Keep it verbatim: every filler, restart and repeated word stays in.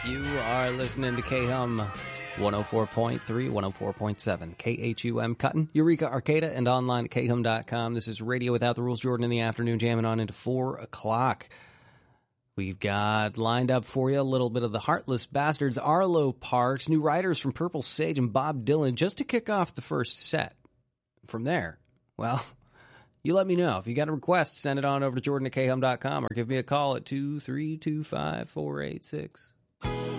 You are listening to K-Hum one oh four point three, one oh four point seven, K H U M Cutton, Eureka, Arcata, and online at K hum dot com. This is Radio Without the Rules. Jordan in the afternoon, jamming on into four o'clock. We've got lined up for you a little bit of the Heartless Bastards, Arlo Parks, new writers from Purple Sage, and Bob Dylan, just to kick off the first set. From there, well, you let me know. If you got a request, send it on over to Jordan at K hum dot com or give me a call at two three two five, four eight six.